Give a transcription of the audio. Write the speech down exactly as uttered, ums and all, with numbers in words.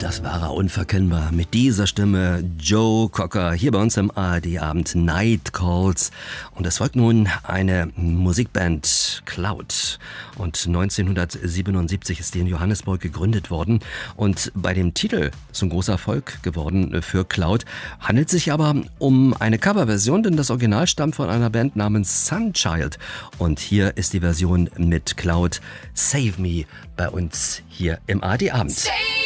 Das war er unverkennbar. Mit dieser Stimme Joe Cocker hier bei uns im A R D-Abend Night Calls. Und es folgt nun eine Musikband Cloud. Und neunzehnhundertsiebenundsiebzig ist die in Johannesburg gegründet worden. Und bei dem Titel ist ein großer Erfolg geworden für Cloud. Handelt sich aber um eine Coverversion, denn das Original stammt von einer Band namens Sunchild. Und hier ist die Version mit Cloud Save Me bei uns hier im A R D-Abend.